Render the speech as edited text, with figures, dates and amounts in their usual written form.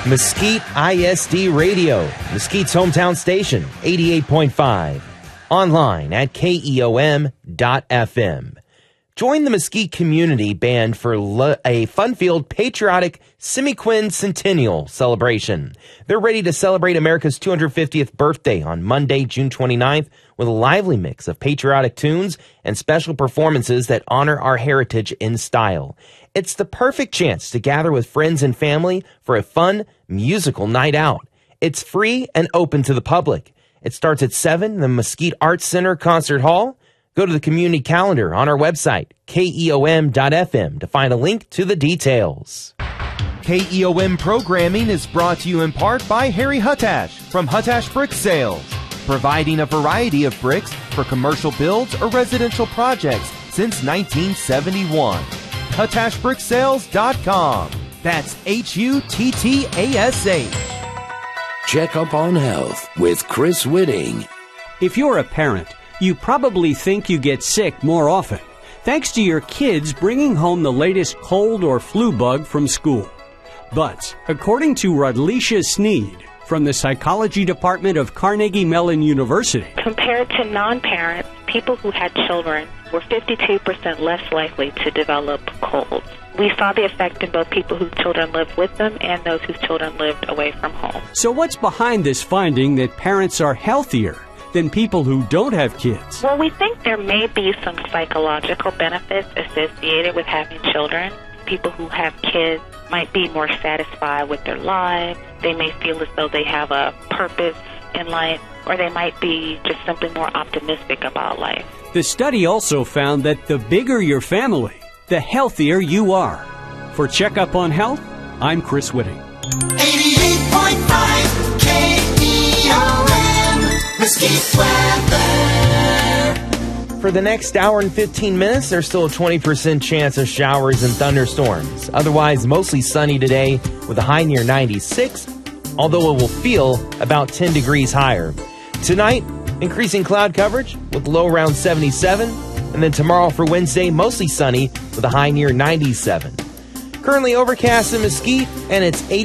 Mesquite ISD Radio, Mesquite's hometown station, 88.5. Online at KEOM.FM. Join the Mesquite Community Band for a fun-filled patriotic semiquincentennial celebration. They're ready to celebrate America's 250th birthday on Monday, June 29th, with a lively mix of patriotic tunes and special performances that honor our heritage in style. It's the perfect chance to gather with friends and family for a fun musical night out. It's free and open to the public. It starts at 7 in the Mesquite Arts Center Concert Hall. Go to the community calendar on our website, KEOM.FM, to find a link to the details. KEOM programming is brought to you in part by Harry Huttash from Huttash Brick Sales, providing a variety of bricks for commercial builds or residential projects since 1971. HuttashBrickSales.com. That's HUTTASH. Check Up on Health with Chris Whitting. If you're a parent, you probably think you get sick more often, thanks to your kids bringing home the latest cold or flu bug from school. But according to Rodlicia Sneed from the Psychology Department of Carnegie Mellon University, compared to non-parents, people who had children were 52% less likely to develop colds. We saw the effect in both people whose children lived with them and those whose children lived away from home. So what's behind this finding that parents are healthier than people who don't have kids? Well, we think there may be some psychological benefits associated with having children. People who have kids might be more satisfied with their lives. They may feel as though they have a purpose in life, or they might be just simply more optimistic about life. The study also found that the bigger your family, the healthier you are. For Checkup on Health, I'm Chris Whitting. 88.5 KEOM, Mesquite weather. For the next hour and 15 minutes, there's still a 20% chance of showers and thunderstorms. Otherwise, mostly sunny today with a high near 96, although it will feel about 10 degrees higher. Tonight, increasing cloud coverage with low around 77. And then tomorrow for Wednesday, mostly sunny with a high near 97. Currently overcast in Mesquite, and it's 80.